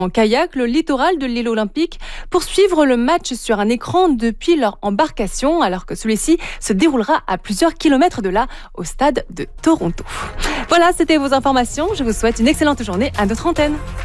en kayak le littoral de l'île olympique pour suivre le match sur un écran depuis leur embarcation, alors que celui-ci se déroulera à plusieurs kilomètres de là, au stade de Toronto. Voilà, c'était vos informations. Je vous souhaite une excellente journée à notre antenne.